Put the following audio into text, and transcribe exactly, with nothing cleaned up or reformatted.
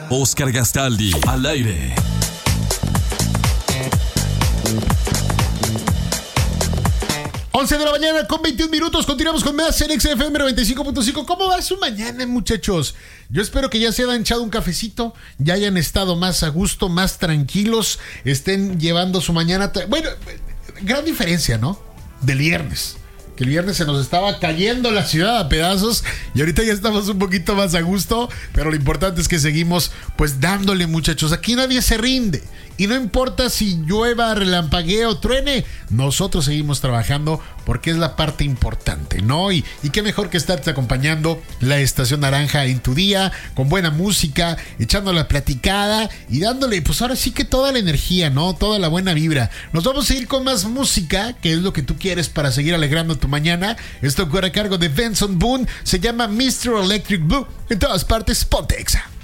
Oscar Gastaldi, al aire. once de la mañana con veintiún minutos. Continuamos con más en X F M noventa y cinco punto cinco. ¿Cómo va su mañana, muchachos? Yo espero que ya se hayan echado un cafecito, ya hayan estado más a gusto, más tranquilos, estén llevando su mañana. Tra- bueno, gran diferencia, ¿no? Del viernes. Que el viernes se nos estaba cayendo la ciudad a pedazos y ahorita ya estamos un poquito más a gusto, pero lo importante es que seguimos pues dándole, muchachos. Aquí nadie se rinde y no importa si llueva, relampaguee o truene, nosotros seguimos trabajando porque es la parte importante, ¿no? Y, y qué mejor que estarte acompañando la Estación Naranja en tu día, con buena música, echando la platicada y dándole, pues ahora sí que toda la energía, ¿no? Toda la buena vibra. Nos vamos a ir con más música, que es lo que tú quieres para seguir alegrando tu mañana. Esto corre a cargo de Benson Boone, se llama mister Electric Blue. En todas partes, ponte Exa.